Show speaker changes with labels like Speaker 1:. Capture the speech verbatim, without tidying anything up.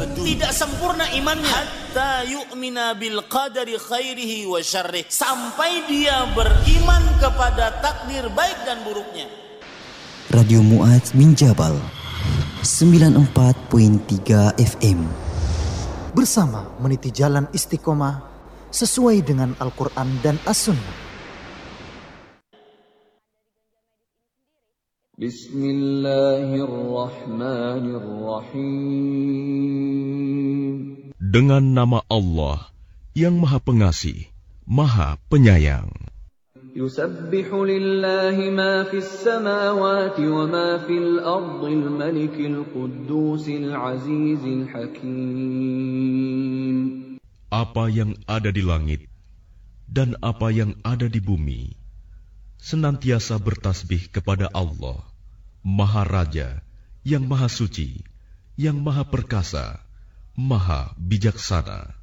Speaker 1: tidak sempurna imannya. Hatta yu'mina bil qadari khairihi wa syarrih, sampai dia beriman kepada takdir baik dan buruknya.
Speaker 2: Radio Mu'adz min Jabal sembilan puluh empat koma tiga F M,
Speaker 3: bersama meniti jalan istiqomah sesuai dengan Al-Quran dan As-Sunnah.
Speaker 4: Bismillahirrahmanirrahim. Dengan nama Allah yang Maha Pengasih, Maha Penyayang. Yusabbihu lillahi ma fis samawati wa ma fil ardil malikil quddusil azizil hakim. Apa yang ada di langit dan apa yang ada di bumi senantiasa bertasbih kepada Allah, Maha Raja, yang Maha Suci, yang Maha Perkasa, Maha Bijaksana.